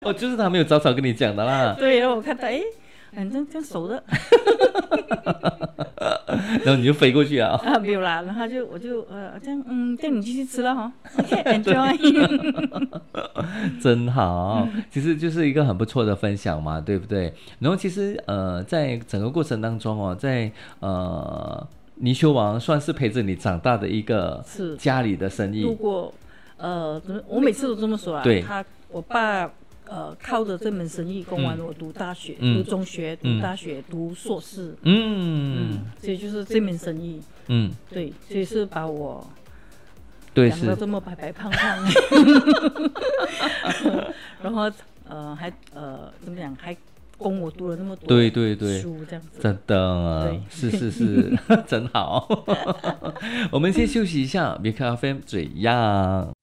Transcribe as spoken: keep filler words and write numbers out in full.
哦，就是他没有早早跟你讲的啦。 对，然后我看到，哎，反正这样熟的。 然后你就飞过去啊？ 啊，没有啦，然后就我就呃这样，嗯，这样你继续吃了哈。OK，enjoy。 真好，其实就是一个很不错的分享嘛，对不对？然后其实呃，在整个过程当中哦，在呃泥鳅王算是陪着你长大的一个是家里的生意。 如果呃，怎么我每次都这么说啦。 对， 他我爸。呃，靠着这门生意供完我读大学、 嗯、 读中学、读大学、嗯、读硕士。 嗯嗯， 所以就是这门生意。嗯，对，所以是把我养得这么白白胖胖。然后呃还呃怎么讲，还供我读了那么多对对对书，这样子。 真的，是是是，真好。我们先休息一下，别看 F M 嘴样。